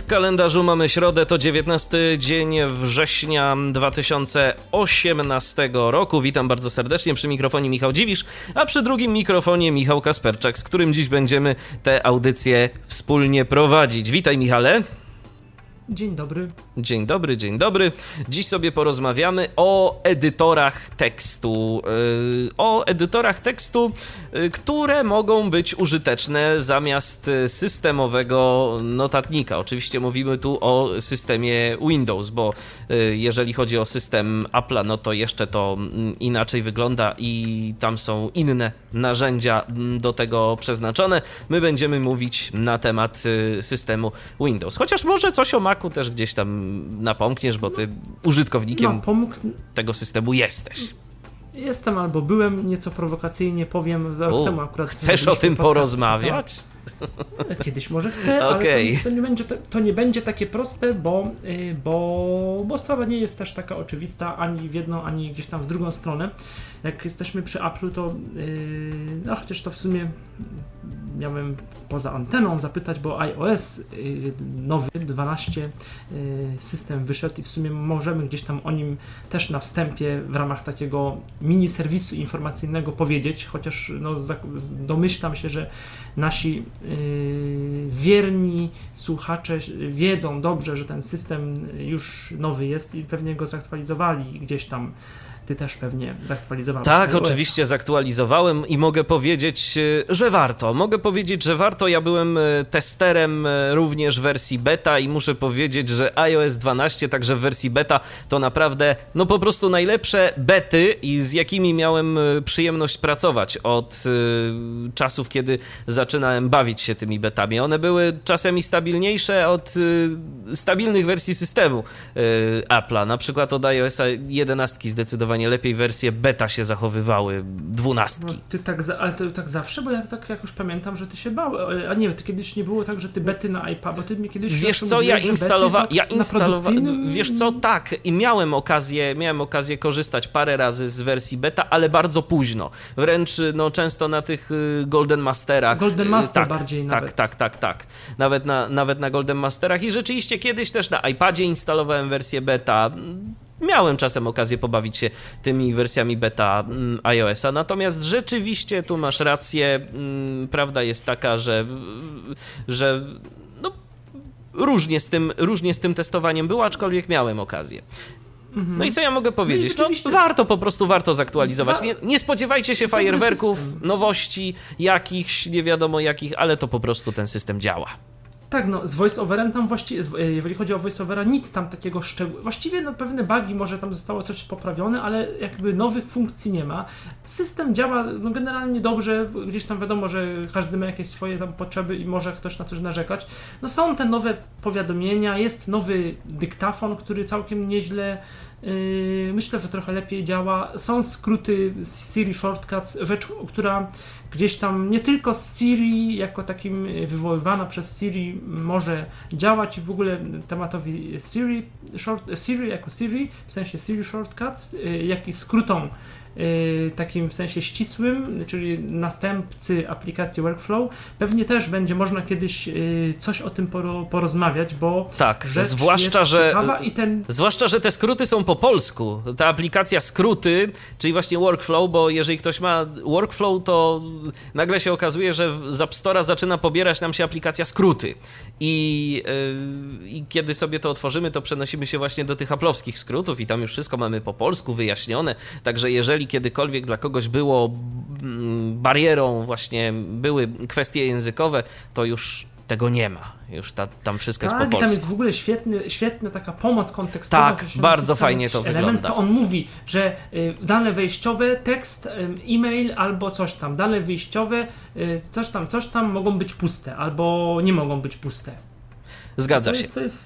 W kalendarzu mamy środę, to 19 dzień września 2018 roku. Witam bardzo serdecznie, przy mikrofonie Michał Dziwisz, a przy drugim mikrofonie Michał Kasperczak, z którym dziś będziemy tę audycję wspólnie prowadzić. Witaj, Michale. Dzień dobry. Dzień dobry, dzień dobry. Dziś sobie porozmawiamy o edytorach tekstu. Które mogą być użyteczne zamiast systemowego notatnika. Oczywiście mówimy tu o systemie Windows, bo jeżeli chodzi o system Apple'a, no to jeszcze to inaczej wygląda i tam są inne narzędzia do tego przeznaczone. My będziemy mówić na temat systemu Windows. Chociaż może coś o Macu też gdzieś tam napomkniesz, bo ty użytkownikiem tego systemu jesteś. Jestem albo byłem, nieco prowokacyjnie powiem. Temu akurat chcesz o tym porozmawiać? Kiedyś może chcę, ale to nie będzie takie proste, bo sprawa nie jest też taka oczywista ani w jedną, ani gdzieś tam w drugą stronę. Jak jesteśmy przy Apple'u, to chociaż to w sumie miałem poza anteną zapytać, bo iOS nowy 12 system wyszedł i w sumie możemy gdzieś tam o nim też na wstępie w ramach takiego mini serwisu informacyjnego powiedzieć, chociaż domyślam się, że nasi wierni słuchacze wiedzą dobrze, że ten system już nowy jest i pewnie go zaktualizowali gdzieś tam. Ty też pewnie zaktualizowałeś. Tak, iOS. oczywiście zaktualizowałem i mogę powiedzieć, że warto. Ja byłem testerem również wersji beta i muszę powiedzieć, że iOS 12 także w wersji beta to naprawdę po prostu najlepsze bety i z jakimi miałem przyjemność pracować od czasów, kiedy zaczynałem bawić się tymi betami. One były czasami stabilniejsze od stabilnych wersji systemu Apple'a. Na przykład od iOS 11 zdecydowanie lepiej wersje beta się zachowywały, 12. Ale ty tak zawsze? Bo ja tak jakoś pamiętam, że ty się bałeś. A nie, to kiedyś nie było tak, że ty bety na iPad, bo ty mi kiedyś... Wiesz co, wiesz co, tak, i miałem okazję korzystać parę razy z wersji beta, ale bardzo późno. Wręcz często na tych Golden Masterach. Golden Master bardziej nawet. Tak. Nawet na Golden Masterach i rzeczywiście kiedyś też na iPadzie instalowałem wersję beta. Miałem czasem okazję pobawić się tymi wersjami beta iOS-a, natomiast rzeczywiście tu masz rację, prawda jest taka, że różnie z tym testowaniem było, aczkolwiek miałem okazję. No i co ja mogę powiedzieć? Warto zaktualizować. Nie spodziewajcie się fajerwerków, nowości jakichś, nie wiadomo jakich, ale to po prostu ten system działa. Tak, z voice-overem tam właściwie, jeżeli chodzi o voice-overa, nic tam takiego właściwie pewne bugi, może tam zostało coś poprawione, ale jakby nowych funkcji nie ma. System działa generalnie dobrze, gdzieś tam wiadomo, że każdy ma jakieś swoje tam potrzeby i może ktoś na coś narzekać. Są te nowe powiadomienia, jest nowy dyktafon, który całkiem nieźle, myślę, że trochę lepiej działa. Są skróty Siri Shortcuts, rzecz, która gdzieś tam nie tylko z Siri jako takim wywoływana przez Siri może działać i w ogóle tematowi Siri jako Siri, w sensie Siri Shortcuts, jak i skrótom takim w sensie ścisłym, czyli następcy aplikacji Workflow, pewnie też będzie można kiedyś coś o tym porozmawiać, bo tak, rzecz zwłaszcza, jest ciekawa i zwłaszcza, że te skróty są po polsku. Ta aplikacja skróty, czyli właśnie Workflow, bo jeżeli ktoś ma Workflow, to nagle się okazuje, że z App Store'a zaczyna pobierać nam się aplikacja skróty. I kiedy sobie to otworzymy, to przenosimy się właśnie do tych aplowskich skrótów i tam już wszystko mamy po polsku wyjaśnione, także jeżeli kiedykolwiek dla kogoś było barierą właśnie, były kwestie językowe, to już tego nie ma. Już tam wszystko jest po polsku. I tam jest w ogóle świetna taka pomoc kontekstowa. Tak, bardzo fajnie to wygląda. To on mówi, że dane wejściowe, tekst, e-mail albo coś tam, dane wyjściowe, coś tam mogą być puste albo nie mogą być puste. Zgadza się.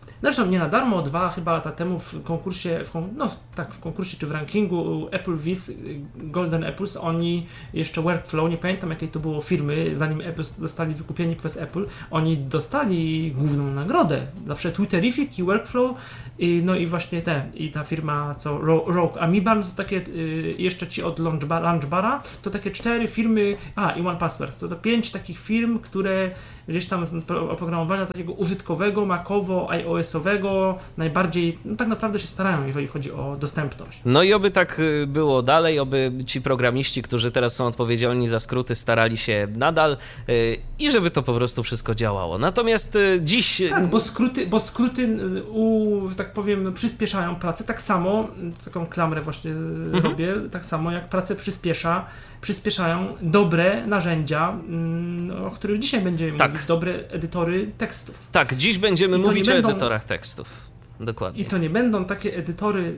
Zresztą nie na darmo 2 lata temu w konkursie, w konkursie czy w rankingu Apple Viz Golden Apples, oni jeszcze Workflow, nie pamiętam jakiej to było firmy, zanim Apple zostali wykupieni przez Apple, oni dostali główną nagrodę. Zawsze Twitterific i Workflow i właśnie i ta firma co Rogue Amoeba, to takie jeszcze ci od Launchbara, to takie 4 firmy, i OnePassword, to 5 takich firm, które gdzieś tam z oprogramowania takiego użytkowego, macowo, iOS-owego najbardziej, tak naprawdę się starają, jeżeli chodzi o dostępność. No i oby tak było dalej, oby ci programiści, którzy teraz są odpowiedzialni za skróty, starali się nadal i żeby to po prostu wszystko działało. Natomiast dziś... Tak, bo skróty że tak powiem, przyspieszają pracę, tak samo, taką klamrę właśnie robię, tak samo jak pracę przyspieszają dobre narzędzia, o których dzisiaj będziemy mówić, dobre edytory tekstów. Tak, dziś będziemy mówić o edytorach tekstów. Dokładnie. I to nie będą takie edytory,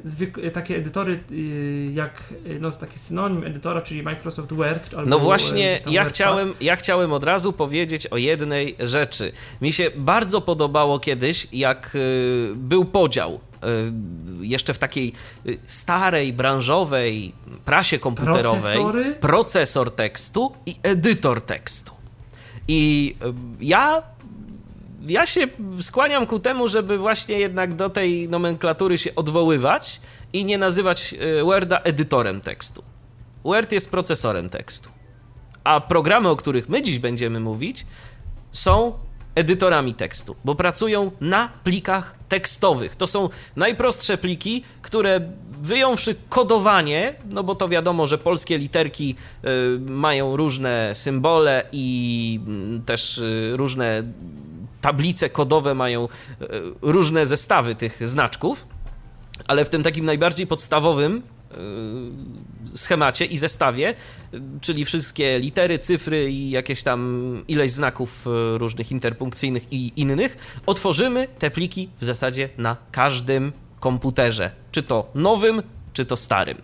jak taki synonim edytora, czyli Microsoft Word. Albo no właśnie, ja chciałem od razu powiedzieć o jednej rzeczy. Mi się bardzo podobało kiedyś, jak był podział jeszcze w takiej starej, branżowej prasie komputerowej, procesor tekstu i edytor tekstu. I ja się skłaniam ku temu, żeby właśnie jednak do tej nomenklatury się odwoływać i nie nazywać Worda edytorem tekstu. Word jest procesorem tekstu. A programy, o których my dziś będziemy mówić, są edytorami tekstu, bo pracują na plikach tekstowych. To są najprostsze pliki, które wyjąwszy kodowanie, no bo to wiadomo, że polskie literki mają różne symbole i też różne tablice kodowe mają różne zestawy tych znaczków, ale w tym takim najbardziej podstawowym schemacie i zestawie, czyli wszystkie litery, cyfry i jakieś tam ileś znaków różnych interpunkcyjnych i innych, otworzymy te pliki w zasadzie na każdym komputerze, czy to nowym, czy to starym.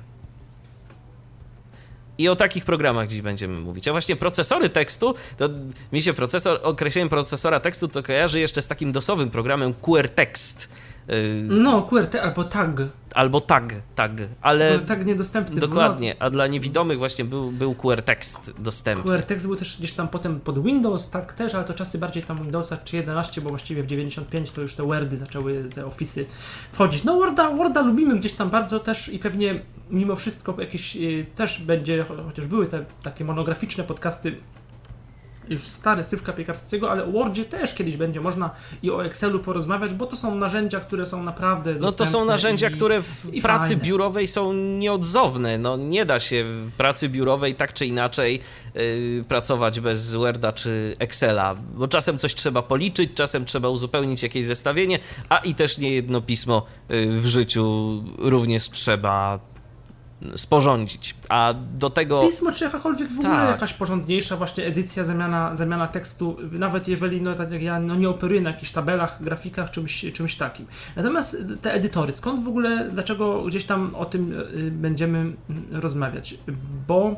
I o takich programach dziś będziemy mówić. A właśnie procesory tekstu, to mi się określenie procesora tekstu to kojarzy jeszcze z takim dosowym programem QRText. No, QRT albo TAG. Albo tag, ale... TAG niedostępny. Dokładnie, a dla niewidomych właśnie był QRText dostępny. QRText był też gdzieś tam potem pod Windows, tak też, ale to czasy bardziej tam Windowsa czy 11, bo właściwie w 95 to już te Wordy zaczęły, te Office'y wchodzić. No Worda lubimy gdzieś tam bardzo też i pewnie mimo wszystko jakieś też będzie, chociaż były te takie monograficzne podcasty, już stary Sylwka Piekarskiego, ale o Wordzie też kiedyś będzie można i o Excelu porozmawiać, bo to są narzędzia, które są naprawdę dostępne. No to są narzędzia, które w pracy fajne. Biurowej są nieodzowne. No nie da się w pracy biurowej tak czy inaczej pracować bez Worda czy Excela, bo czasem coś trzeba policzyć, czasem trzeba uzupełnić jakieś zestawienie, a i też niejedno pismo w życiu również trzeba sporządzić, a do tego... Pismo czy jakakolwiek w ogóle jakaś porządniejsza właśnie edycja, zamiana tekstu, nawet jeżeli, tak jak ja, nie operuję na jakichś tabelach, grafikach, czymś takim. Natomiast te edytory, skąd w ogóle, dlaczego gdzieś tam o tym będziemy rozmawiać? Bo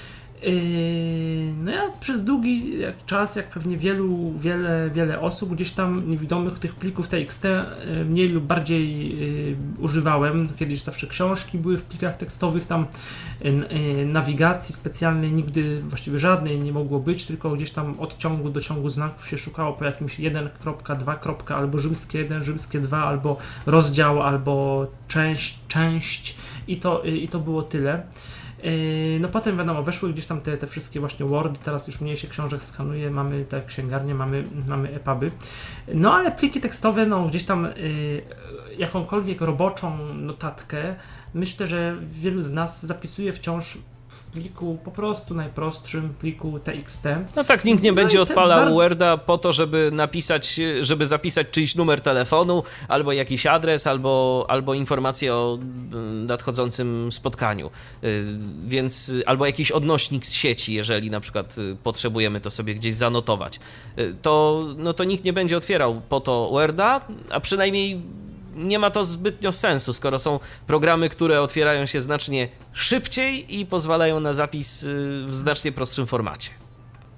ja przez długi czas, jak pewnie wiele osób, gdzieś tam niewidomych tych plików TXT mniej lub bardziej używałem. Kiedyś zawsze książki były w plikach tekstowych, tam nawigacji specjalnej nigdy właściwie żadnej nie mogło być, tylko gdzieś tam od ciągu do ciągu znaków się szukało po jakimś 1.2. Albo rzymskie 1, rzymskie 2, albo rozdział, albo część i to było tyle. No potem wiadomo, weszły gdzieś tam te wszystkie właśnie Wordy, teraz już mniej się książek skanuje, mamy te księgarnie, mamy EPUBy. No ale pliki tekstowe, gdzieś tam jakąkolwiek roboczą notatkę, myślę, że wielu z nas zapisuje wciąż w pliku po prostu najprostszym pliku TXT. No tak, nikt nie będzie odpalał Worda po to, żeby zapisać czyjś numer telefonu, albo jakiś adres, albo informację o nadchodzącym spotkaniu. Więc albo jakiś odnośnik z sieci, jeżeli na przykład potrzebujemy to sobie gdzieś zanotować. To nikt nie będzie otwierał po to Worda, a przynajmniej nie ma to zbytnio sensu, skoro są programy, które otwierają się znacznie szybciej i pozwalają na zapis w znacznie prostszym formacie.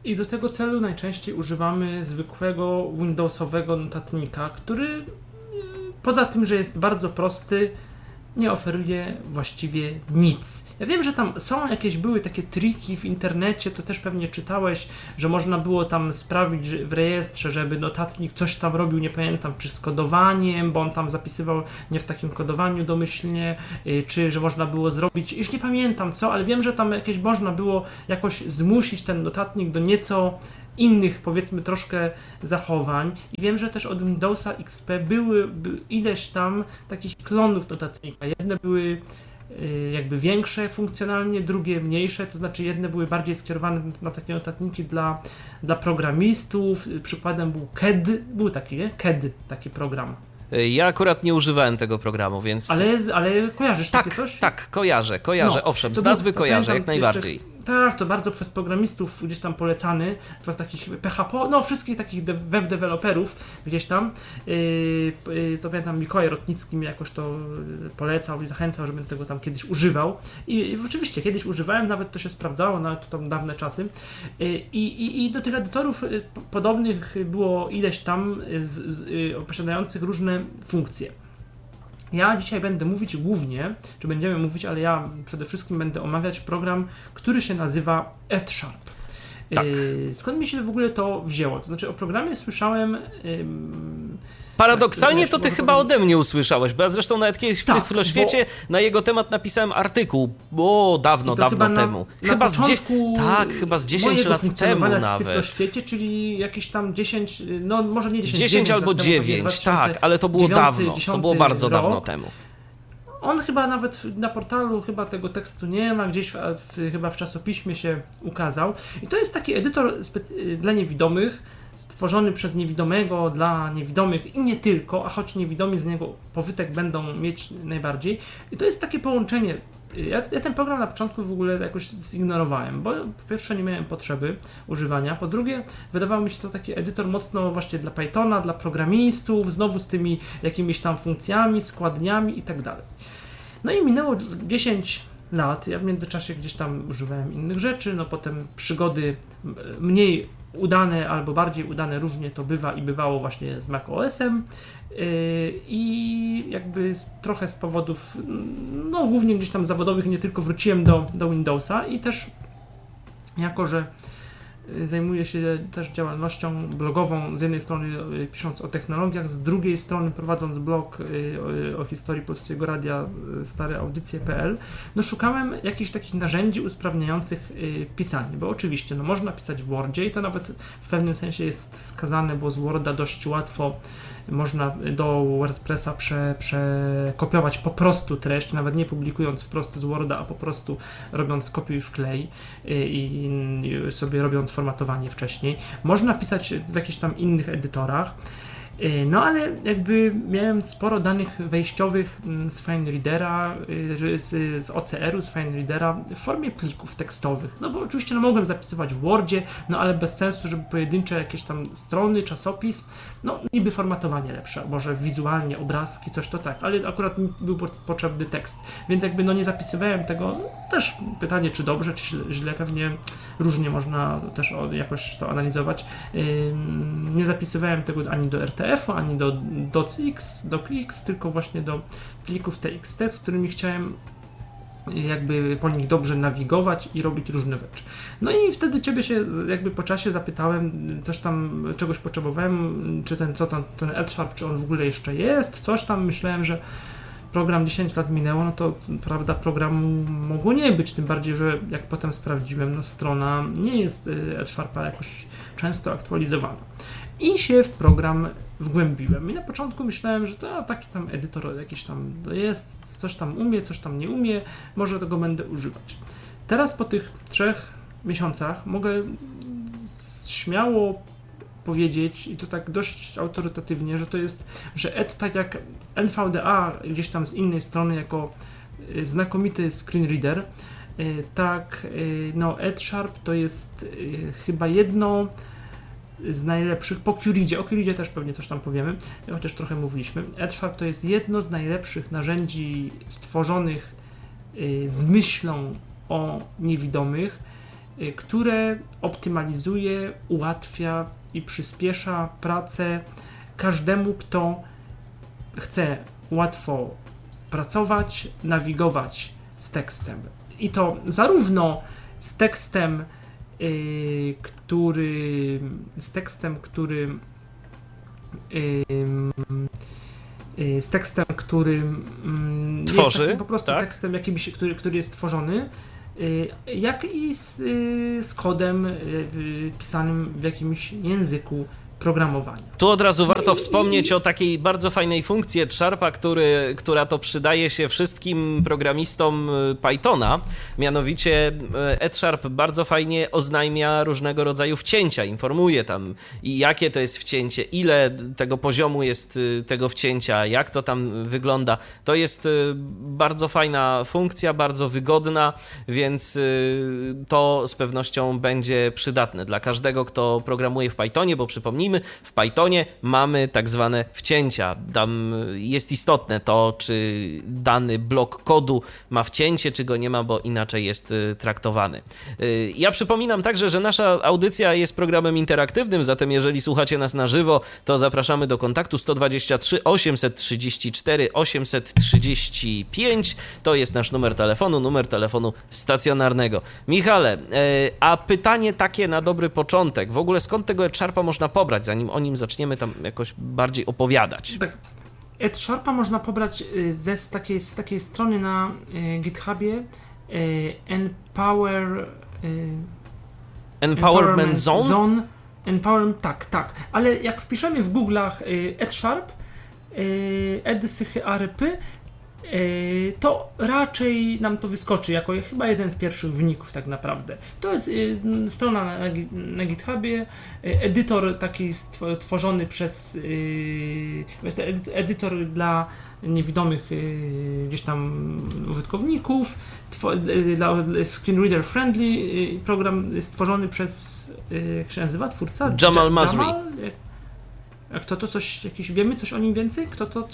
I do tego celu najczęściej używamy zwykłego Windowsowego notatnika, który poza tym, że jest bardzo prosty, nie oferuje właściwie nic. Ja wiem, że tam były takie triki w internecie, to też pewnie czytałeś, że można było tam sprawić w rejestrze, żeby notatnik coś tam robił, nie pamiętam, czy z kodowaniem, bo on tam zapisywał nie w takim kodowaniu domyślnie, czy że można było zrobić, już nie pamiętam co, ale wiem, że tam można było jakoś zmusić ten notatnik do nieco innych, powiedzmy, troszkę zachowań. I wiem, że też od Windowsa XP były ileś tam takich klonów notatnika. Jedne były jakby większe funkcjonalnie, drugie mniejsze, to znaczy jedne były bardziej skierowane na takie notatniki dla programistów. Przykładem był KED, był taki, nie? KED, taki program. Ja akurat nie używałem tego programu, więc... Ale kojarzysz takie coś? Tak, kojarzę, No, owszem, z nazwy kojarzę, jak najbardziej. Tak, to bardzo przez programistów gdzieś tam polecany, przez takich PHP, no wszystkich takich web deweloperów gdzieś tam, to pamiętam Mikołaj Rotnicki mi jakoś to polecał i zachęcał, żebym tego tam kiedyś używał i rzeczywiście kiedyś używałem, nawet to się sprawdzało, nawet to tam dawne czasy i do tych edytorów podobnych było ileś tam posiadających różne funkcje. Ja dzisiaj będę mówić głównie, czy będziemy mówić, ale ja przede wszystkim będę omawiać program, który się nazywa EdSharp. Tak. Skąd mi się w ogóle to wzięło? To znaczy o programie słyszałem... Paradoksalnie to ty chyba ode mnie usłyszałeś, bo ja zresztą nawet kiedyś w Tyfloświecie na jego temat napisałem artykuł, dawno temu. Chyba z 10 lat temu nawet. W Tyfloświecie, czyli jakieś tam 10, no może nie 10 albo 9, tak, ale to było dawno, to było bardzo dawno temu. On chyba nawet na portalu chyba tego tekstu nie ma, gdzieś chyba w czasopiśmie się ukazał. I to jest taki edytor dla niewidomych, stworzony przez niewidomego dla niewidomych i nie tylko, a choć niewidomi z niego pożytek będą mieć najbardziej. I to jest takie połączenie. Ja ten program na początku w ogóle jakoś zignorowałem, bo po pierwsze nie miałem potrzeby używania, po drugie wydawało mi się to taki edytor mocno właśnie dla Pythona, dla programistów, znowu z tymi jakimiś tam funkcjami, składniami i tak dalej. No i minęło 10 lat, ja w międzyczasie gdzieś tam używałem innych rzeczy, no potem przygody mniej udane albo bardziej udane, różnie to bywa i bywało właśnie z macOS-em i jakby trochę z powodów, no głównie gdzieś tam zawodowych, nie tylko wróciłem do Windowsa i też jako, że zajmuję się też działalnością blogową, z jednej strony pisząc o technologiach, z drugiej strony prowadząc blog o historii Polskiego Radia stareaudycje.pl, no szukałem jakichś takich narzędzi usprawniających pisanie, bo oczywiście no można pisać w Wordzie i to nawet w pewnym sensie jest wskazane, bo z Worda dość łatwo można do WordPressa przekopiować po prostu treść, nawet nie publikując wprost z Worda, a po prostu robiąc kopiuj wklej i sobie robiąc formatowanie wcześniej. Można pisać w jakichś tam innych edytorach. No ale jakby miałem sporo danych wejściowych z FineReadera, z OCR-u, z FineReadera w formie plików tekstowych. No bo oczywiście no, mogłem zapisywać w Wordzie, no ale bez sensu, żeby pojedyncze jakieś tam strony, czasopis, no niby formatowanie lepsze, może wizualnie, obrazki, coś to tak, ale akurat mi był potrzebny tekst, więc jakby no nie zapisywałem tego, no, też pytanie czy dobrze, czy źle, pewnie różnie można też jakoś to analizować. Nie zapisywałem tego ani do RTF-u, ani do docx, tylko właśnie do plików TXT, z którymi chciałem jakby po nich dobrze nawigować i robić różne rzeczy. No i wtedy ciebie się jakby po czasie zapytałem, coś tam, czegoś potrzebowałem, czy ten EdSharp, czy on w ogóle jeszcze jest, coś tam, myślałem, że program 10 lat minęło, no to prawda programu mogło nie być, tym bardziej, że jak potem sprawdziłem, no strona nie jest EdSharpa jakoś często aktualizowana. I się w program wgłębiłem. I na początku myślałem, że to taki tam edytor jakiś tam jest, coś tam umie, coś tam nie umie, może tego będę używać. Teraz po tych 3 miesiącach mogę śmiało powiedzieć, i to tak dość autorytatywnie, że to jest, że tak jak NVDA gdzieś tam z innej strony jako znakomity screenreader, tak no EdSharp to jest chyba jedno z najlepszych, po QReadzie, o QReadzie też pewnie coś tam powiemy, chociaż trochę mówiliśmy. EdSharp to jest jedno z najlepszych narzędzi stworzonych z myślą o niewidomych które optymalizuje, ułatwia i przyspiesza pracę każdemu, kto chce łatwo pracować, nawigować z tekstem. I to zarówno z tekstem, który tworzy, jest takim po prostu tak? tekstem jakimś, który jest tworzony, jak i z kodem pisanym w jakimś języku programowania. Tu od razu warto wspomnieć o takiej bardzo fajnej funkcji Sharpa, która to przydaje się wszystkim programistom Pythona. Mianowicie Sharp bardzo fajnie oznajmia różnego rodzaju wcięcia, informuje tam i jakie to jest wcięcie, ile tego poziomu jest tego wcięcia, jak to tam wygląda. To jest bardzo fajna funkcja, bardzo wygodna, więc to z pewnością będzie przydatne dla każdego, kto programuje w Pythonie, bo przypomnijmy, w Pythonie mamy tak zwane wcięcia. Tam jest istotne to, czy dany blok kodu ma wcięcie, czy go nie ma, bo inaczej jest traktowany. Ja przypominam także, że nasza audycja jest programem interaktywnym, zatem jeżeli słuchacie nas na żywo, to zapraszamy do kontaktu 123 834 835. To jest nasz numer telefonu stacjonarnego. Michale, a pytanie takie na dobry początek. W ogóle skąd tego Sharpa można pobrać, zanim o nim zaczniemy tam jakoś bardziej opowiadać? Tak. Sharpa można pobrać z takiej strony na GitHubie Empowerment Zone? Tak. Ale jak wpiszemy w Google'ach Sharp, to raczej nam to wyskoczy jako chyba jeden z pierwszych wyników tak naprawdę. To jest strona na GitHubie, edytor taki tworzony przez edytor dla niewidomych gdzieś tam użytkowników, dla screen reader friendly, program stworzony przez, jak się nazywa, twórca? Jamal Masri. A kto to wiemy coś o nim więcej?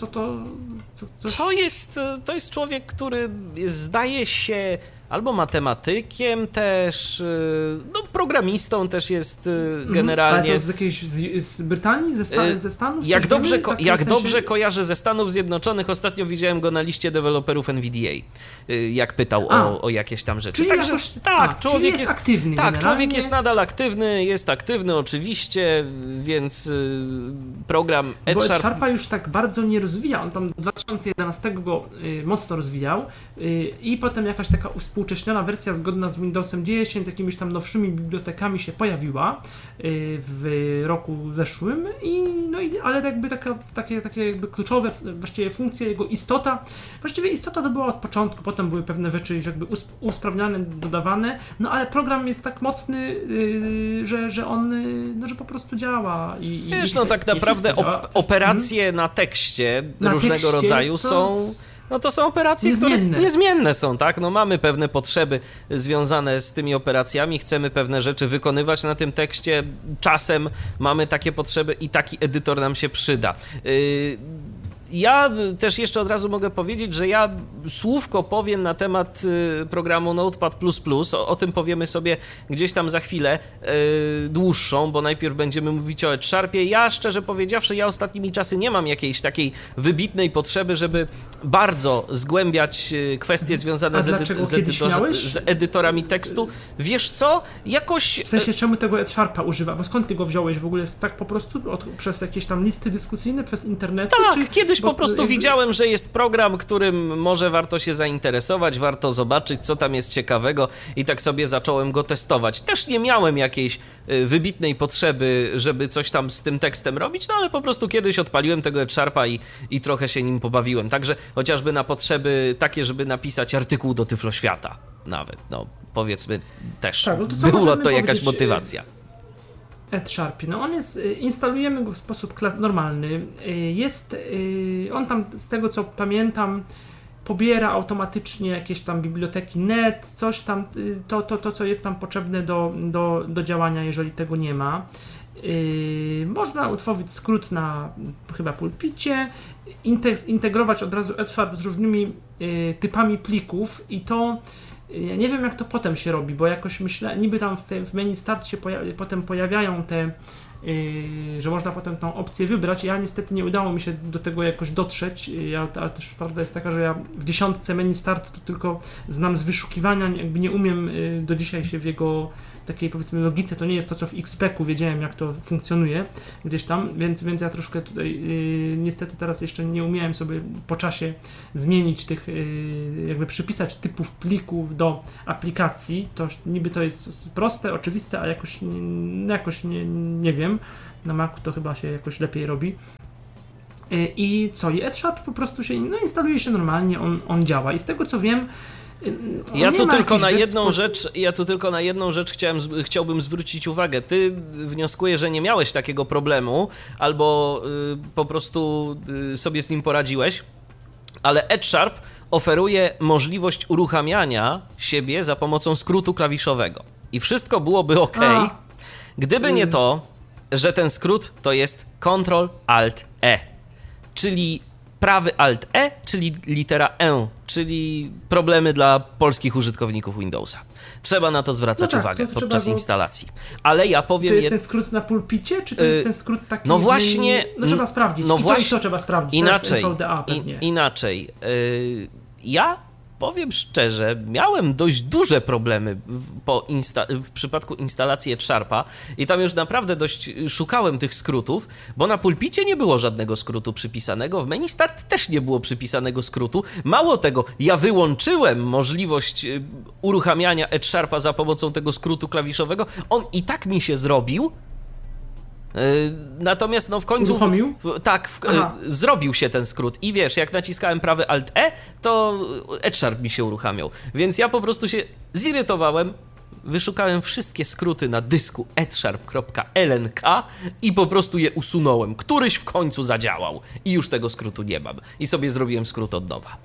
To jest człowiek, który zdaje się albo matematykiem też, no programistą też jest generalnie. Ale to z jakiejś, z Brytanii, ze Stanów? Jak dobrze kojarzę ze Stanów Zjednoczonych, ostatnio widziałem go na liście deweloperów NVDA, jak pytał o jakieś tam rzeczy. Czyli człowiek jest aktywny. Tak, człowiek jest nadal aktywny, oczywiście, więc program Bo Sharpa już tak bardzo nie rozwija, on tam 2011 go mocno rozwijał i potem jakaś taka uwspółcześniona wersja zgodna z Windowsem 10, z jakimiś tam nowszymi bibliotekami się pojawiła w roku zeszłym, ale jakby takie jakby kluczowe właściwie funkcje, jego istota to była od początku, potem były pewne rzeczy jakby usprawniane, dodawane, no ale program jest tak mocny, że on że po prostu działa. Wiesz, no tak naprawdę operacje na tekście różnego rodzaju są... No to są operacje, które niezmienne są, tak? No mamy pewne potrzeby związane z tymi operacjami, chcemy pewne rzeczy wykonywać na tym tekście, czasem mamy takie potrzeby i taki edytor nam się przyda. Ja też jeszcze od razu mogę powiedzieć, że ja słówko powiem na temat programu Notepad++, o tym powiemy sobie gdzieś tam za chwilę dłuższą, bo najpierw będziemy mówić o Sharpie. Ja szczerze powiedziawszy, ostatnimi czasy nie mam jakiejś takiej wybitnej potrzeby, żeby bardzo zgłębiać kwestie związane z edytorami tekstu. Wiesz co? Jakoś... W sensie, czemu tego Sharpa używa? Bo skąd ty go wziąłeś w ogóle? Tak po prostu przez jakieś tam listy dyskusyjne, przez internet? Tak, kiedyś po prostu widziałem, że jest program, którym może warto się zainteresować, warto zobaczyć, co tam jest ciekawego i tak sobie zacząłem go testować. Też nie miałem jakiejś wybitnej potrzeby, żeby coś tam z tym tekstem robić, no ale po prostu kiedyś odpaliłem tego Sharpa i trochę się nim pobawiłem. Także chociażby na potrzeby takie, żeby napisać artykuł do Tyfloświata nawet, no powiedzmy też. Tak, no było to jakaś motywacja. Sharpie. No on jest, instalujemy go w sposób normalny. On tam, z tego co pamiętam, pobiera automatycznie jakieś tam biblioteki net, coś tam, to co jest tam potrzebne do działania, jeżeli tego nie ma. Można utworzyć skrót na chyba pulpicie, integrować od razu Sharp z różnymi typami plików i to Ja nie wiem, jak to potem się robi, bo jakoś myślę, niby tam w menu start się potem pojawiają te, że można potem tą opcję wybrać. Ja niestety nie udało mi się do tego jakoś dotrzeć, ale też prawda jest taka, że ja w 10 menu start to tylko znam z wyszukiwania, jakby nie umiem do dzisiaj się w jego takiej, powiedzmy, logice, to nie jest to, co w XPEC-u wiedziałem, jak to funkcjonuje gdzieś tam, więc ja troszkę tutaj niestety teraz jeszcze nie umiałem sobie po czasie zmienić tych, jakby przypisać typów plików do aplikacji. To niby to jest proste, oczywiste, a jakoś nie wiem. Na Macu to chyba się jakoś lepiej robi. I co? I EdSharp po prostu się, instaluje się normalnie, on działa. I z tego, co wiem, Ja tu tylko na jedną rzecz chciałbym zwrócić uwagę. Ty wnioskujesz, że nie miałeś takiego problemu, albo po prostu sobie z nim poradziłeś, ale EdSharp oferuje możliwość uruchamiania siebie za pomocą skrótu klawiszowego. I wszystko byłoby ok, gdyby nie to, że ten skrót to jest Ctrl-Alt-E, czyli prawy Alt-E, czyli litera E, czyli problemy dla polskich użytkowników Windowsa. Trzeba na to zwracać uwagę podczas instalacji. Ale ja powiem... To jest ten skrót na pulpicie, czy to jest ten skrót taki... No właśnie... trzeba sprawdzić. To trzeba sprawdzić. Inaczej. Ja powiem szczerze, miałem dość duże problemy w przypadku instalacji EdSharpa i tam już naprawdę dość szukałem tych skrótów, bo na pulpicie nie było żadnego skrótu przypisanego, w menu start też nie było przypisanego skrótu. Mało tego, ja wyłączyłem możliwość uruchamiania EdSharpa za pomocą tego skrótu klawiszowego, on i tak mi się zrobił. Natomiast w końcu zrobił się ten skrót i wiesz, jak naciskałem prawy Alt-E, to EdSharp mi się uruchamiał, więc ja po prostu się zirytowałem, wyszukałem wszystkie skróty na dysku edsharp.lnk i po prostu je usunąłem, któryś w końcu zadziałał i już tego skrótu nie mam i sobie zrobiłem skrót od nowa.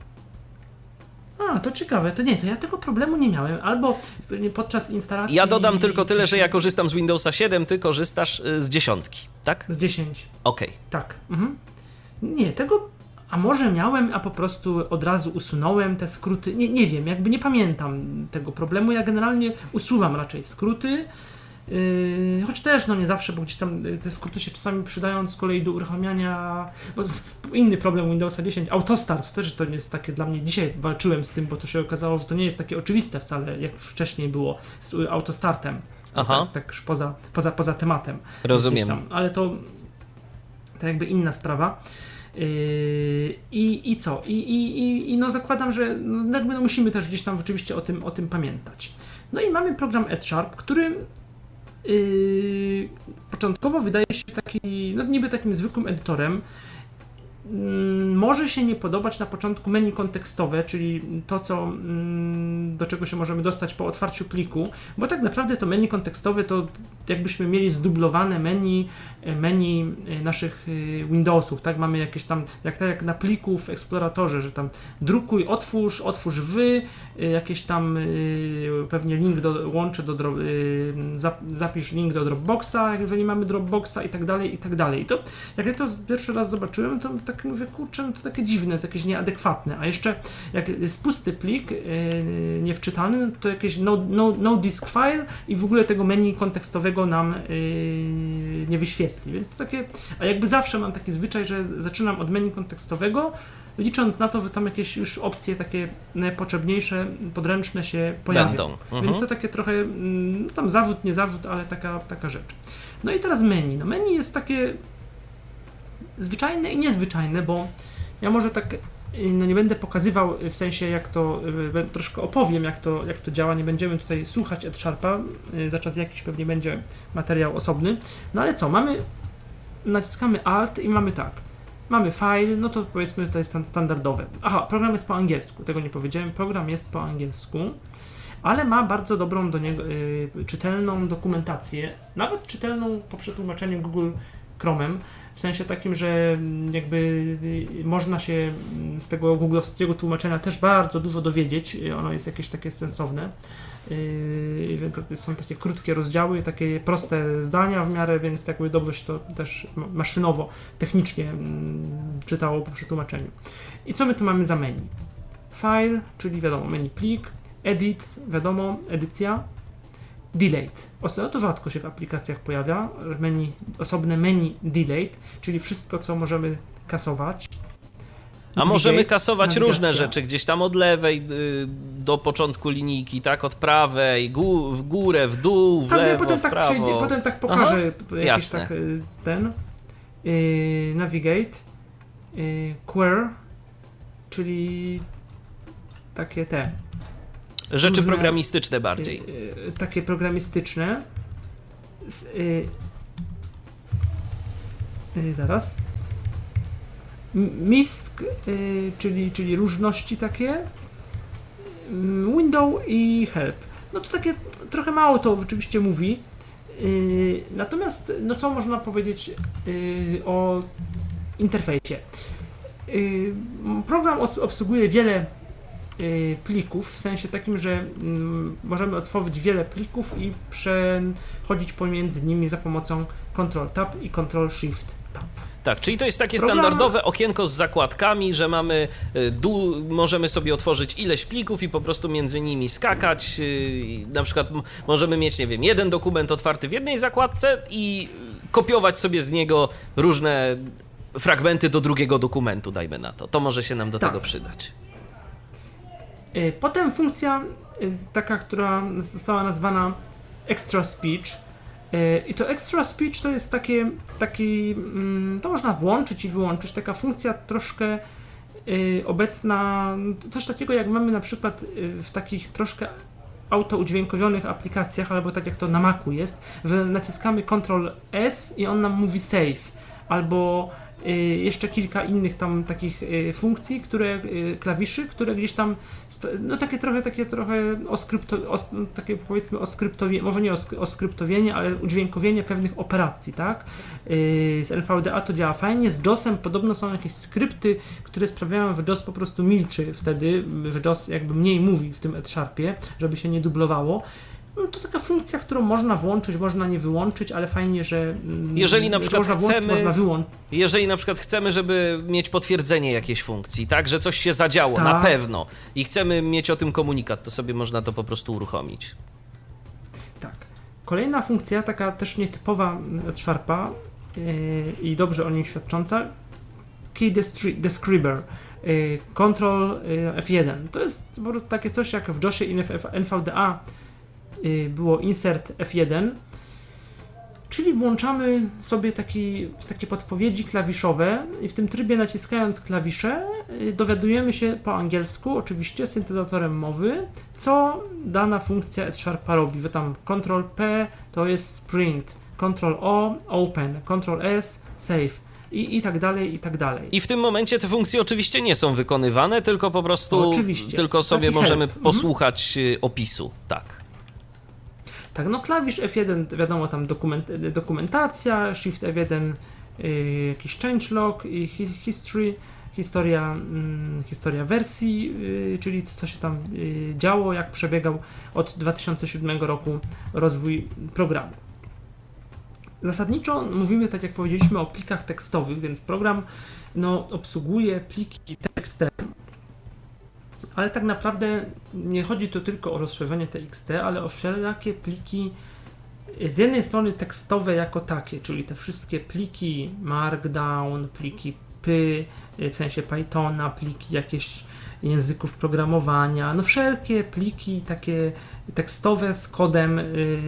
To ciekawe, to ja tego problemu nie miałem, albo podczas instalacji... Ja dodam tylko tyle, że ja korzystam z Windowsa 7, ty korzystasz z 10, tak? Z 10. Okej. Tak. Nie, tego... A może miałem, a po prostu od razu usunąłem te skróty, nie wiem, jakby nie pamiętam tego problemu, ja generalnie usuwam raczej skróty, choć też nie zawsze, bo gdzieś tam te skróty się czasami przydają z kolei do uruchamiania, bo inny problem Windowsa 10, autostart, też to nie jest takie dla mnie, dzisiaj walczyłem z tym, bo to się okazało, że to nie jest takie oczywiste wcale, jak wcześniej było z autostartem, tak już poza tematem. Rozumiem. Tam, ale to jakby inna sprawa. I co? I zakładam, że musimy też gdzieś tam rzeczywiście o tym pamiętać. No i mamy program EdSharp, który początkowo wydaje się taki, niby takim zwykłym edytorem. Może się nie podobać na początku menu kontekstowe, czyli to, do czego się możemy dostać po otwarciu pliku, bo tak naprawdę to menu kontekstowe to jakbyśmy mieli zdublowane menu naszych Windowsów, tak? Mamy jakieś tam, jak na pliku w eksploratorze, że tam drukuj, otwórz jakieś tam pewnie link zapisz link do Dropboxa, jeżeli mamy Dropboxa i tak dalej, i tak dalej. To jak ja to pierwszy raz zobaczyłem, to tak mówię, kurczę, to takie dziwne, to jakieś nieadekwatne, a jeszcze jak jest pusty plik niewczytany, to jakieś no disk file i w ogóle tego menu kontekstowego nam nie wyświetli, więc to takie, a jakby zawsze mam taki zwyczaj, że zaczynam od menu kontekstowego, licząc na to, że tam jakieś już opcje takie potrzebniejsze, podręczne się pojawią. Więc to takie trochę, tam zawód, nie zawód, ale taka rzecz. No i teraz menu. No menu jest takie zwyczajne i niezwyczajne, bo ja może tak nie będę pokazywał, w sensie jak to, troszkę opowiem jak to działa, nie będziemy tutaj słuchać EdSharpa, za czas jakiś pewnie będzie materiał osobny, no ale co, naciskamy Alt i mamy tak, mamy file, no to powiedzmy to jest standardowe. Program jest po angielsku, tego nie powiedziałem, program jest po angielsku, ale ma bardzo dobrą do niego czytelną dokumentację, nawet czytelną po przetłumaczeniu Google Chrome'em, w sensie takim, że jakby można się z tego googlowskiego tłumaczenia też bardzo dużo dowiedzieć, ono jest jakieś takie sensowne, są takie krótkie rozdziały, takie proste zdania w miarę, więc jakby dobrze się to też maszynowo, technicznie czytało po przetłumaczeniu. I co my tu mamy za menu? File, czyli wiadomo, menu plik, edit, wiadomo, edycja, delete. To rzadko się w aplikacjach pojawia, osobne menu delete, czyli wszystko, co możemy kasować. A możemy kasować różne rzeczy, gdzieś tam od lewej do początku linijki, tak? Od prawej, w górę, w dół, w lewo, potem w prawo. Potem tak pokażę jakiś jasne. Navigate, query, czyli takie rzeczy różne, programistyczne bardziej. Takie programistyczne. Zaraz. MISC, czyli różności takie. Window i help. No to takie trochę mało to rzeczywiście mówi. Natomiast no co można powiedzieć o interfejsie? Program obsługuje wiele plików, w sensie takim, że możemy otworzyć wiele plików i przechodzić pomiędzy nimi za pomocą Ctrl-Tab i Ctrl-Shift-Tab. Tak, czyli to jest takie standardowe okienko z zakładkami, że możemy sobie otworzyć ileś plików i po prostu między nimi skakać. Na przykład możemy mieć, nie wiem, jeden dokument otwarty w jednej zakładce i kopiować sobie z niego różne fragmenty do drugiego dokumentu, dajmy na to. To może się nam do tego przydać. Potem funkcja taka, która została nazwana Extra Speech. I to Extra Speech to jest to można włączyć i wyłączyć, taka funkcja troszkę obecna, coś takiego jak mamy na przykład w takich troszkę autoudźwiękowionych aplikacjach, albo tak jak to na Macu jest, że naciskamy Ctrl+S i on nam mówi save, albo jeszcze kilka innych tam takich funkcji, klawiszy, które gdzieś tam, no takie trochę takie powiedzmy oskryptowienie, może nie oskryptowienie, ale udźwiękowienie pewnych operacji, tak? Z NVDA to działa fajnie, z JOS-em podobno są jakieś skrypty, które sprawiają, że JOS po prostu milczy wtedy, że JOS jakby mniej mówi w tym Edsharpie, żeby się nie dublowało. No to taka funkcja, którą można włączyć, można nie wyłączyć, ale fajnie, że jeżeli na przykład jeżeli na przykład chcemy, żeby mieć potwierdzenie jakiejś funkcji, tak, że coś się zadziało, na pewno, i chcemy mieć o tym komunikat, to sobie można to po prostu uruchomić. Tak. Kolejna funkcja, taka też nietypowa z Sharpa i dobrze o niej świadcząca, Key Describer, Ctrl F1. To jest po prostu takie coś jak w JOSie i w NVDA było insert F1, czyli włączamy sobie takie podpowiedzi klawiszowe i w tym trybie naciskając klawisze dowiadujemy się po angielsku, oczywiście syntezatorem mowy, co dana funkcja Edsharpa robi, że tam Ctrl+P to jest print, Ctrl+O open, Ctrl+S save i tak dalej, i tak dalej. I w tym momencie te funkcje oczywiście nie są wykonywane, tylko po prostu tylko sobie możemy posłuchać opisu, tak. Tak, no klawisz F1, wiadomo, tam dokumentacja, Shift F1, jakiś changelog i historia wersji, czyli co się tam działo, jak przebiegał od 2007 roku rozwój programu. Zasadniczo mówimy, tak jak powiedzieliśmy, o plikach tekstowych, więc program obsługuje pliki tekstem, ale tak naprawdę nie chodzi tu tylko o rozszerzenie TXT, ale o wszelakie pliki, z jednej strony tekstowe jako takie, czyli te wszystkie pliki Markdown, pliki PY, w sensie Pythona, pliki jakieś języków programowania, no wszelkie pliki takie tekstowe z kodem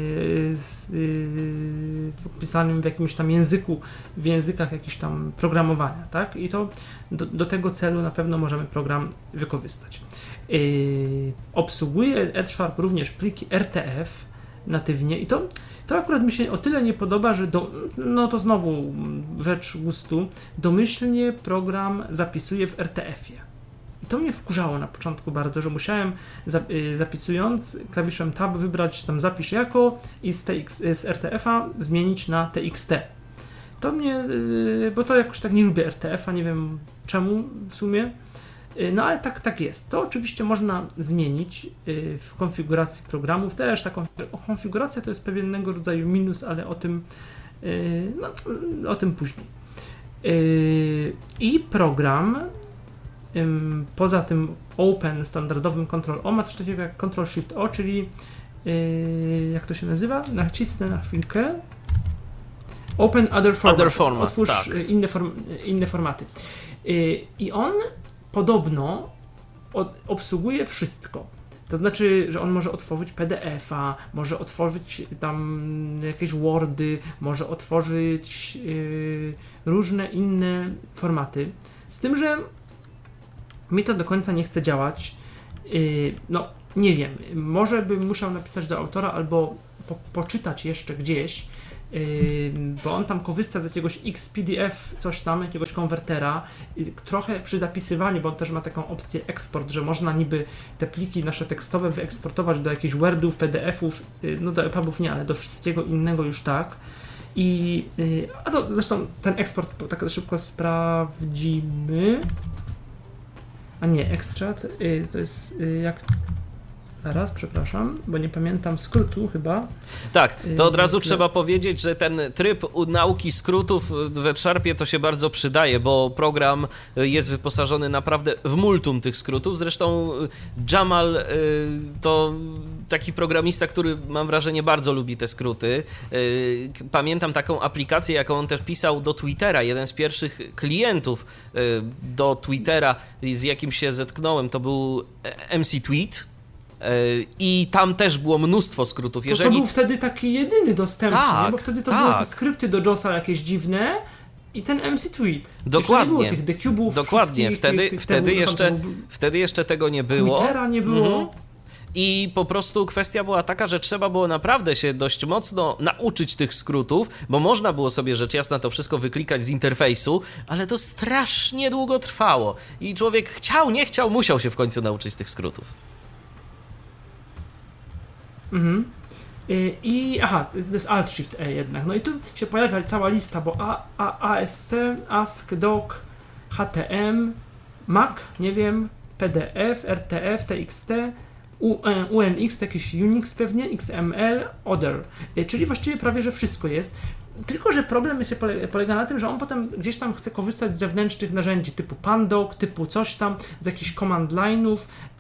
pisanym w jakimś tam języku, w językach jakichś tam programowania, tak? I to do tego celu na pewno możemy program wykorzystać. Obsługuje Edsharp również pliki RTF natywnie i to akurat mi się o tyle nie podoba, że to znowu rzecz gustu, domyślnie program zapisuje w RTF-ie. I to mnie wkurzało na początku bardzo, że musiałem zapisując klawiszem Tab wybrać tam zapisz jako i z RTF-a zmienić na TXT. To mnie, bo to jakoś tak nie lubię RTF-a, nie wiem czemu w sumie, no ale tak jest. To oczywiście można zmienić w konfiguracji programów. Też ta konfiguracja to jest pewnego rodzaju minus, ale o tym później. I program poza tym Open standardowym Ctrl-O ma coś takiego jak Ctrl-Shift-O, czyli jak to się nazywa? Nacisnę na chwilkę. Open Other Format. Otwórz tak. inne formaty. I on podobno obsługuje wszystko. To znaczy, że on może otworzyć PDF-a, może otworzyć tam jakieś Wordy, może otworzyć różne inne formaty. Z tym, że mi to do końca nie chce działać. No, nie wiem, może bym musiał napisać do autora albo poczytać jeszcze gdzieś, bo on tam korzysta z jakiegoś XPDF, coś tam, jakiegoś konwertera, trochę przy zapisywaniu, bo on też ma taką opcję eksport, że można niby te pliki nasze tekstowe wyeksportować do jakichś Wordów, PDF-ów, no do EPUBów nie, ale do wszystkiego innego już tak. A to zresztą ten eksport tak szybko sprawdzimy. A nie, Extract, to jest jak... Zaraz, przepraszam, bo nie pamiętam skrótu chyba. Tak, to od razu trzeba powiedzieć, że ten tryb nauki skrótów w RedSharpie to się bardzo przydaje, bo program jest wyposażony naprawdę w multum tych skrótów. Zresztą Jamal to taki programista, który mam wrażenie bardzo lubi te skróty. Pamiętam taką aplikację, jaką on też pisał do Twittera. Jeden z pierwszych klientów do Twittera, z jakim się zetknąłem, to był MC Tweet. I tam też było mnóstwo skrótów. To był wtedy taki jedyny dostępny, tak, bo wtedy to były te skrypty do JOSa jakieś dziwne i ten MC Tweet. Dokładnie. Nie było tych decubów. Dokładnie. Wtedy jeszcze tego nie było. Twittera nie było. Mhm. I po prostu kwestia była taka, że trzeba było naprawdę się dość mocno nauczyć tych skrótów, bo można było sobie rzecz jasna to wszystko wyklikać z interfejsu, ale to strasznie długo trwało. I człowiek chciał, nie chciał, musiał się w końcu nauczyć tych skrótów. Mhm. Aha, to jest Alt-Shift-E jednak. No i tu się pojawia cała lista, bo ASC, ASC, DOC, HTM, Mac, nie wiem, PDF, RTF, TXT, UNX, to jakiś Unix pewnie, XML, Other. Czyli właściwie prawie, że wszystko jest. Tylko że problem polega na tym, że on potem gdzieś tam chce korzystać z zewnętrznych narzędzi typu Pandoc, typu coś tam, z jakichś command line'ów.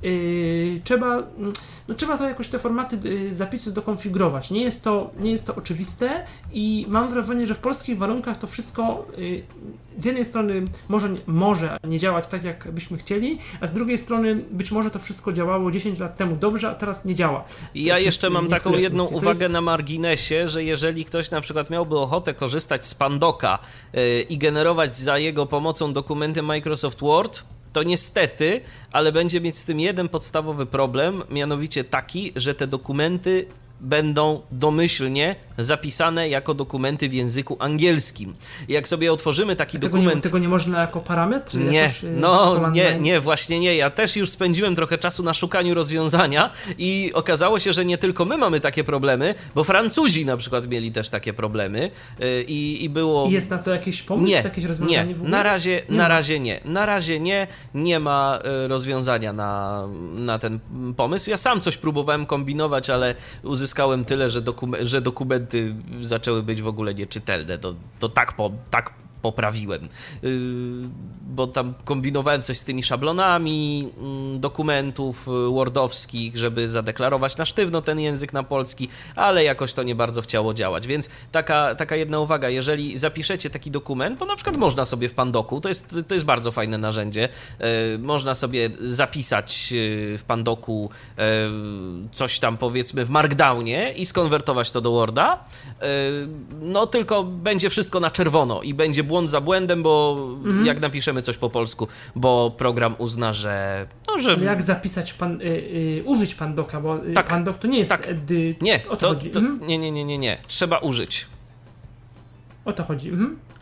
Trzeba to jakoś te formaty zapisu dokonfigurować. Nie jest to oczywiste i mam wrażenie, że w polskich warunkach to wszystko z jednej strony może nie działać tak, jak byśmy chcieli, a z drugiej strony być może to wszystko działało 10 lat temu dobrze, a teraz nie działa. Ja jeszcze mam taką jedną uwagę na marginesie, że jeżeli ktoś na przykład miałby ochotę korzystać z Pandoca i generować za jego pomocą dokumenty Microsoft Word, to niestety, ale będzie mieć z tym jeden podstawowy problem, mianowicie taki, że te dokumenty będą domyślnie zapisane jako dokumenty w języku angielskim. I jak sobie otworzymy taki dokument... Tego nie można jako parametr? Nie, właśnie nie. Ja też już spędziłem trochę czasu na szukaniu rozwiązania i okazało się, że nie tylko my mamy takie problemy, bo Francuzi na przykład mieli też takie problemy i było... Jest na to jakiś pomysł, jakieś rozwiązanie w ogóle? Na razie nie ma rozwiązania na ten pomysł. Ja sam coś próbowałem kombinować, ale uzyskałem tyle, że dokumenty zaczęły być w ogóle nieczytelne. To tak poprawiłem, bo tam kombinowałem coś z tymi szablonami dokumentów wordowskich, żeby zadeklarować na sztywno ten język na polski, ale jakoś to nie bardzo chciało działać, więc taka jedna uwaga, jeżeli zapiszecie taki dokument, bo na przykład można sobie w Pandocu, to jest bardzo fajne narzędzie, można sobie zapisać w Pandocu coś tam powiedzmy w Markdownie i skonwertować to do Worda, no tylko będzie wszystko na czerwono i będzie błąd za błędem, bo jak napiszemy coś po polsku, bo program uzna, że... Ale jak zapisać, użyć Pandoca, bo tak, Pandoc to nie jest... Tak. Nie, o to chodzi. Nie, trzeba użyć. O to chodzi.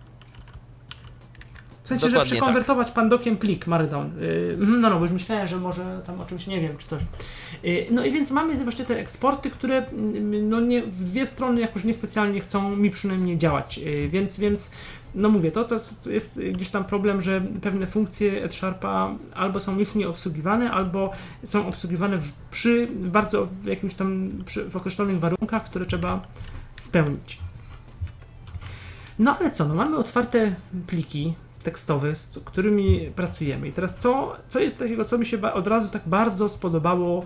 W sensie, że przekonwertować Pandociem plik Markdown. Bo już myślałem, że może tam o czymś nie wiem, czy coś. No i więc mamy właśnie te eksporty, które w dwie strony jakoś niespecjalnie chcą mi przynajmniej działać, więc no mówię, to jest gdzieś tam problem, że pewne funkcje RedSharpa albo są już nieobsługiwane, albo są obsługiwane przy bardzo jakimś tam w określonych warunkach, które trzeba spełnić. No ale co, mamy otwarte pliki, tekstowe, z którymi pracujemy. I teraz co jest takiego, co mi się od razu tak bardzo spodobało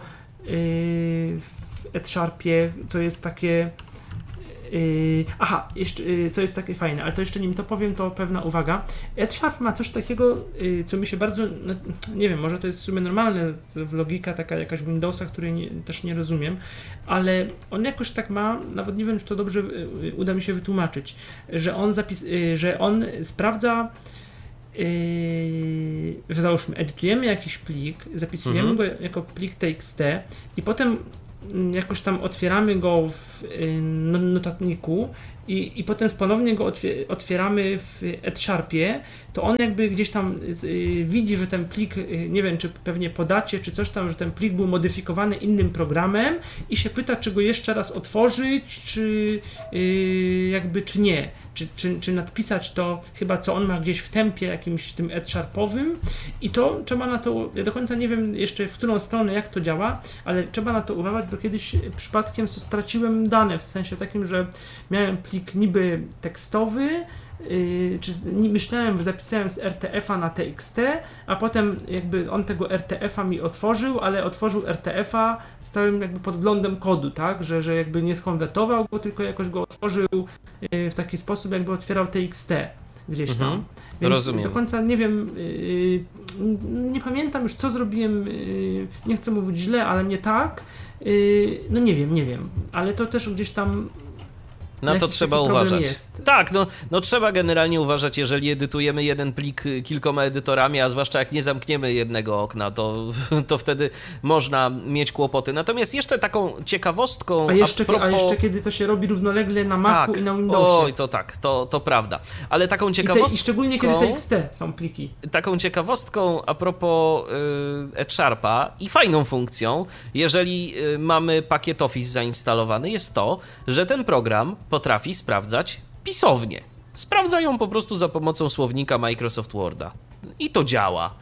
w Edsharpie, co jest takie jeszcze co jest takie fajne, ale to jeszcze nim to powiem, to pewna uwaga. Edsharp ma coś takiego, co mi się bardzo, no, nie wiem, może to jest w sumie normalne, logika taka jakaś Windowsa, której też nie rozumiem, ale on jakoś tak ma, nawet nie wiem, czy to dobrze uda mi się wytłumaczyć, że on sprawdza, że załóżmy, edytujemy jakiś plik, zapisujemy go jako plik TXT i potem jakoś tam otwieramy go w notatniku i potem ponownie go otwieramy w Edsharpie, to on jakby gdzieś tam widzi, że ten plik, nie wiem, czy pewnie podacie, czy coś tam, że ten plik był modyfikowany innym programem i się pyta, czy go jeszcze raz otworzyć, czy czy nie. Czy nadpisać to chyba, co on ma gdzieś w tempie jakimś tym Edsharpowym i to trzeba na to, ja do końca nie wiem jeszcze w którą stronę, jak to działa, ale trzeba na to uważać, bo kiedyś przypadkiem straciłem dane, w sensie takim, że miałem plik niby tekstowy, myślałem, że zapisałem z RTF-a na TXT, a potem jakby on tego RTF-a mi otworzył, ale otworzył RTF-a z całym jakby podglądem kodu, tak, że jakby nie skonwertował go, tylko jakoś go otworzył w taki sposób, jakby otwierał TXT gdzieś tam. Więc rozumiem. Do końca nie wiem, nie pamiętam już co zrobiłem, nie chcę mówić źle, ale nie tak, no nie wiem, ale to też gdzieś tam na to trzeba uważać. Tak, no trzeba generalnie uważać, jeżeli edytujemy jeden plik kilkoma edytorami, a zwłaszcza jak nie zamkniemy jednego okna, to wtedy można mieć kłopoty. Natomiast jeszcze taką ciekawostką... A jeszcze kiedy to się robi równolegle na Macu i na Windowsie. Oj, to tak, to prawda. Ale taką ciekawostką... I szczególnie kiedy TXT są pliki. Taką ciekawostką a propos Edsharpa i fajną funkcją, jeżeli mamy pakiet Office zainstalowany, jest to, że ten program potrafi sprawdzać pisownię. Sprawdza ją po prostu za pomocą słownika Microsoft Worda. I to działa.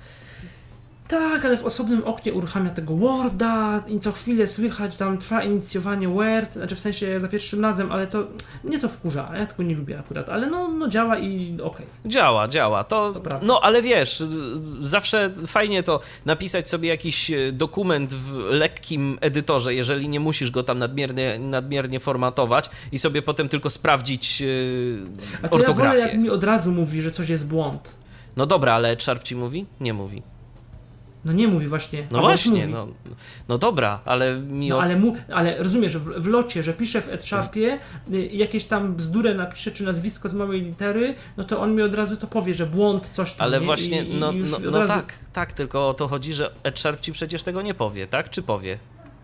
Tak, ale w osobnym oknie uruchamia tego Worda i co chwilę słychać, tam trwa inicjowanie Word, znaczy w sensie za pierwszym razem, ale to mnie to wkurza, ja tego nie lubię akurat, ale no działa i okej. Działa, to no ale wiesz, zawsze fajnie to napisać sobie jakiś dokument w lekkim edytorze, jeżeli nie musisz go tam nadmiernie formatować i sobie potem tylko sprawdzić ortografię. A to ja wolę, jak mi od razu mówi, że coś jest błąd. No dobra, ale Edsharp ci mówi? Nie mówi. No nie mówi właśnie. No właśnie, no dobra, ale ale rozumiesz, w locie, że piszę w Edsharpie jakieś tam bzdurę napiszę, czy nazwisko z małej litery, no to on mi od razu to powie, że błąd, coś tam. Ale nie? właśnie, razu... tak, tylko o to chodzi, że Edsharp ci przecież tego nie powie, tak? Czy powie?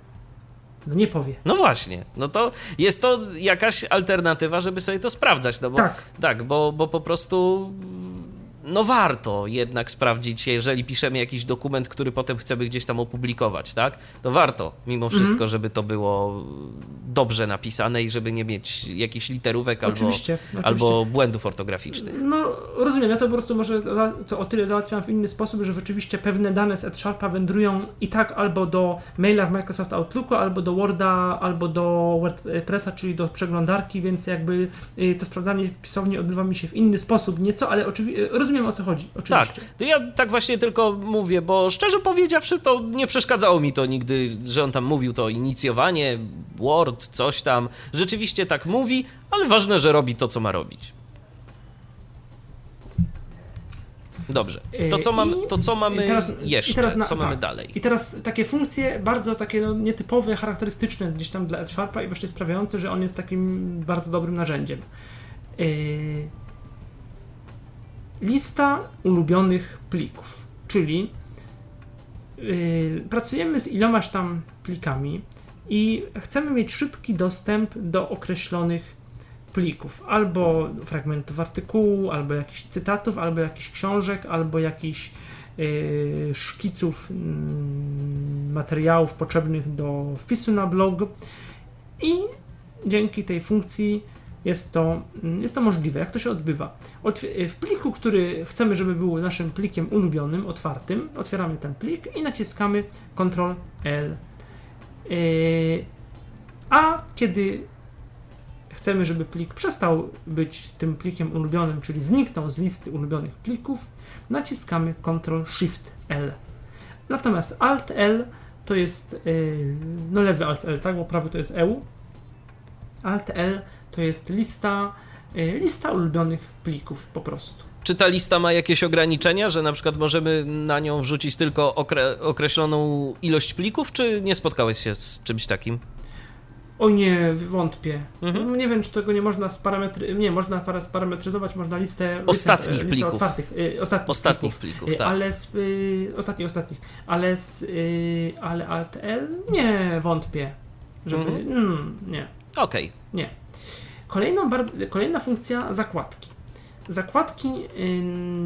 No nie powie. No właśnie, no to jest to jakaś alternatywa, żeby sobie to sprawdzać, no bo tak, bo po prostu... No warto jednak sprawdzić, jeżeli piszemy jakiś dokument, który potem chcemy gdzieś tam opublikować, tak? To warto mimo wszystko, żeby to było dobrze napisane i żeby nie mieć jakichś literówek albo błędów ortograficznych. No rozumiem, ja to po prostu może to o tyle załatwiam w inny sposób, że rzeczywiście pewne dane z Edsharpa wędrują i tak albo do maila w Microsoft Outlooku, albo do Worda, albo do WordPressa, czyli do przeglądarki, więc jakby to sprawdzanie w pisowni odbywa mi się w inny sposób nieco, ale oczywiście rozumiem, o co chodzi, oczywiście. Tak, to ja tak właśnie tylko mówię, bo szczerze powiedziawszy, to nie przeszkadzało mi to nigdy, że on tam mówił to inicjowanie, Word, coś tam. Rzeczywiście tak mówi, ale ważne, że robi to, co ma robić. Dobrze, co mamy jeszcze? Co mamy dalej? I teraz takie funkcje bardzo takie nietypowe, charakterystyczne gdzieś tam dla Edsharpa i właśnie sprawiające, że on jest takim bardzo dobrym narzędziem. Lista ulubionych plików, czyli pracujemy z ilomaś tam plikami i chcemy mieć szybki dostęp do określonych plików, albo fragmentów artykułu, albo jakichś cytatów, albo jakichś książek, albo jakichś szkiców materiałów potrzebnych do wpisu na blog i dzięki tej funkcji jest to możliwe. Jak to się odbywa? W pliku, który chcemy, żeby był naszym plikiem ulubionym, otwartym, otwieramy ten plik i naciskamy Ctrl+L. A kiedy chcemy, żeby plik przestał być tym plikiem ulubionym, czyli zniknął z listy ulubionych plików, naciskamy Ctrl-Shift-L. Natomiast Alt-L to jest, no lewy Alt-L, tak, bo prawy to jest EU. Alt-L to jest lista ulubionych plików po prostu. Czy ta lista ma jakieś ograniczenia, że na przykład możemy na nią wrzucić tylko określoną ilość plików, czy nie spotkałeś się z czymś takim? Oj nie, wątpię. Nie wiem, czy tego nie można można sparametryzować, można listę ostatnich plików. Otwartych, ostatnich plików, tak. Ale ostatnich. Ale Alt-L nie, wątpię, żeby, nie. Okej. Nie. Kolejna funkcja, zakładki. Zakładki